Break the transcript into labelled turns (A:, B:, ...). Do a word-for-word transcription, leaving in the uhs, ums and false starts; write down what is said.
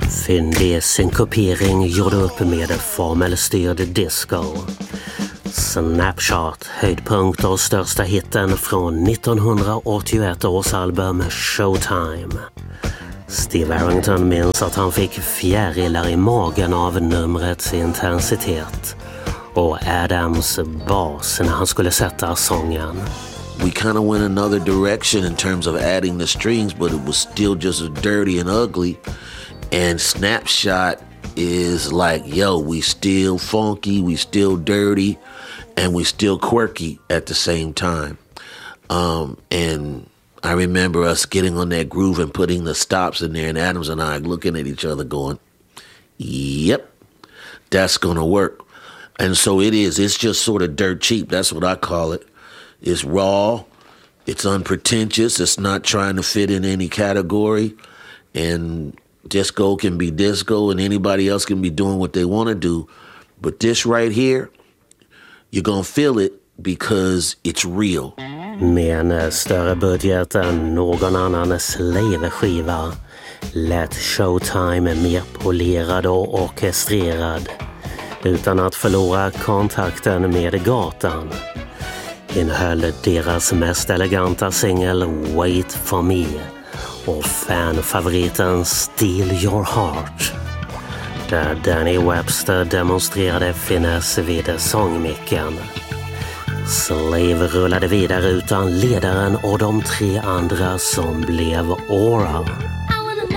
A: Fyndig synkopering gjorde upp med formelstyrd disco. Snapshot, höjdpunkt och största hitten från nittonhundraåttioett års album Showtime. Steve Arrington minns att han fick fjärilar i magen av numrets intensitet. Och Adams bas när han skulle sätta sången.
B: We kind of went another direction in terms of adding the strings, but it was still just as dirty and ugly. And Snapshot is like, yo, we still funky, we still dirty, and we still quirky at the same time. Um, and I remember us getting on that groove and putting the stops in there, and Adams and I looking at each other going, yep, that's gonna work. And so it is. It's just sort of dirt cheap. That's what I call it. It's raw. It's unpretentious. It's not trying to fit in any category. And disco can be disco and anybody else can be doing what they want to do. But this right here, you're gonna feel it because it's real.
A: Med en större budget än någon annan Slave-skiva lät Showtime mer polerad och orkestrerad utan att förlora kontakten med gatan. Innehöll deras mest eleganta singel Wait for me och fanfavoriten Steal Your Heart, där Danny Webster demonstrerade finess vid sångmicken. Slave rullade vidare utan ledaren och de tre andra som blev Aura.